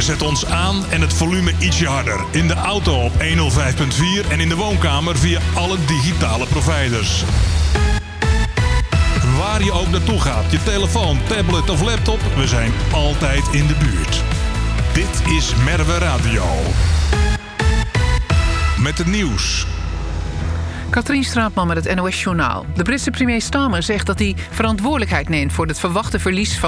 Zet ons aan en het volume ietsje harder. In de auto op 105.4 en in de woonkamer via alle digitale providers. Waar je ook naartoe gaat, je telefoon, tablet of laptop, we zijn altijd in de buurt. Dit is Merwe Radio. Met het nieuws. Katrien Straatman met het NOS Journaal. De Britse premier Starmer zegt dat hij verantwoordelijkheid neemt voor het verwachte verlies van